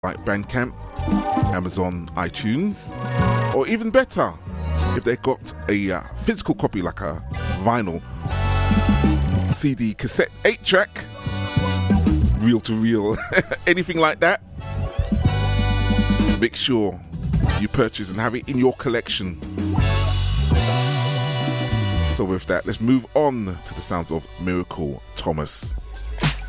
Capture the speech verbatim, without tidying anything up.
like Bandcamp, Amazon, iTunes, or even better, if they've got a uh, physical copy like a vinyl, C D, cassette, eight track, reel to reel, anything like that, make sure you purchase and have it in your collection. So with that, let's move on to the sounds of Miracle Thomas.